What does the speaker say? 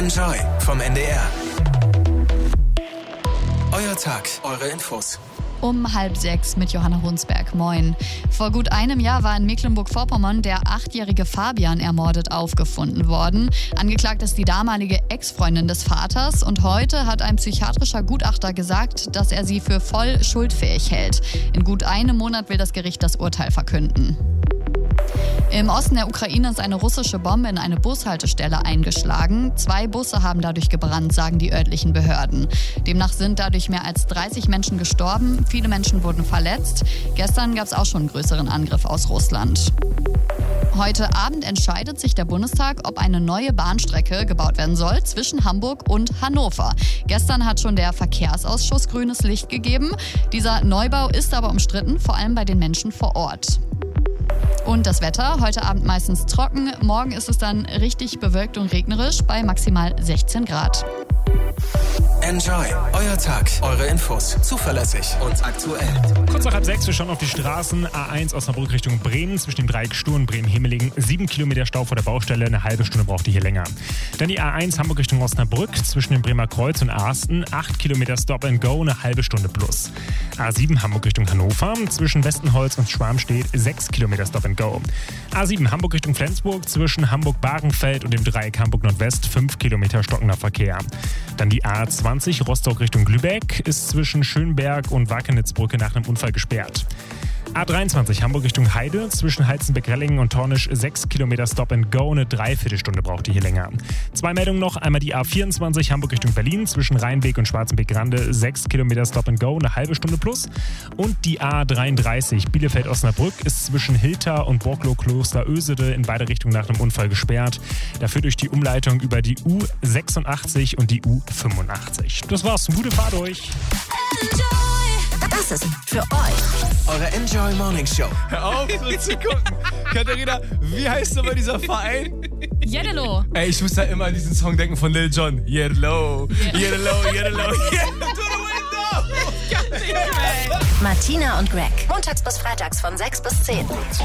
Enjoy vom NDR. Euer Tag, eure Infos. Um 5:30 mit Johanna Hunsberg. Moin. Vor gut einem Jahr war in Mecklenburg-Vorpommern der 8-jährige Fabian ermordet aufgefunden worden. Angeklagt ist die damalige Ex-Freundin des Vaters und heute hat ein psychiatrischer Gutachter gesagt, dass er sie für voll schuldfähig hält. In gut einem Monat will das Gericht das Urteil verkünden. Im Osten der Ukraine ist eine russische Bombe in eine Bushaltestelle eingeschlagen. 2 Busse haben dadurch gebrannt, sagen die örtlichen Behörden. Demnach sind dadurch mehr als 30 Menschen gestorben. Viele Menschen wurden verletzt. Gestern gab es auch schon einen größeren Angriff aus Russland. Heute Abend entscheidet sich der Bundestag, ob eine neue Bahnstrecke gebaut werden soll zwischen Hamburg und Hannover. Gestern hat schon der Verkehrsausschuss grünes Licht gegeben. Dieser Neubau ist aber umstritten, vor allem bei den Menschen vor Ort. Und das Wetter, heute Abend meistens trocken, morgen ist es dann richtig bewölkt und regnerisch bei maximal 16 Grad. Enjoy, euer Tag, eure Infos, zuverlässig und aktuell. Kurz nach 5:30, wir schauen auf die Straßen. A1 Osnabrück Richtung Bremen, zwischen dem Dreieck Stur und Bremen-Hemelingen. 7 Kilometer Stau vor der Baustelle, eine halbe Stunde braucht ihr hier länger. Dann die A1 Hamburg Richtung Osnabrück, zwischen dem Bremer Kreuz und Asten. 8 Kilometer Stop and Go, eine halbe Stunde plus. A7 Hamburg Richtung Hannover, zwischen Westenholz und Schwarmstedt. 6 Kilometer Stop and Go. A7 Hamburg Richtung Flensburg, zwischen Hamburg-Barenfeld und dem Dreieck Hamburg Nordwest. 5 Kilometer stockender Verkehr. Dann die A20 Rostock Richtung Lübeck ist zwischen Schönberg und Wakenitzbrücke nach einem Unfall gesperrt. A23 Hamburg Richtung Heide, zwischen Heizenbeck-Rellingen und Tornisch 6 Kilometer Stop and Go, eine Dreiviertelstunde braucht ihr hier länger. 2 Meldungen noch, einmal die A24 Hamburg Richtung Berlin, zwischen Rheinbeek und Schwarzenbeck-Grande 6 Kilometer Stop and Go, eine halbe Stunde plus. Und die A33 Bielefeld-Osnabrück ist zwischen Hilter und Borklow-Kloster-Ösede in beide Richtungen nach einem Unfall gesperrt. Dafür durch die Umleitung über die U86 und die U85. Das war's, eine gute Fahrt euch. Das ist für euch Eure Enjoy Morning Show. Hör auf, so zu gucken. Katharina, wie heißt nochmal dieser Verein? Yellow. Ey, ich muss da immer an diesen Song denken von Lil Jon. Yellow, yellow, yellow, yellow to the window. Martina und Greg. Montags bis freitags von 6 bis 10.